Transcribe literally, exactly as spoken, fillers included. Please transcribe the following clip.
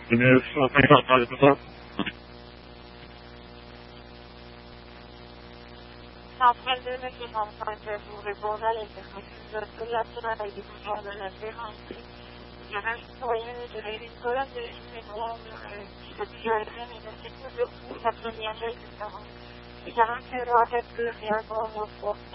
¿Tienes la fecha para empezar? Après deux mille cinq, vous répondez à l'intermédiaire de la semaine et du pouvoir de la dérange. Je reste citoyen de l'agricola de mémoire de Diogène et de sécurité de la première et de la Je reste le reste de rien pour vos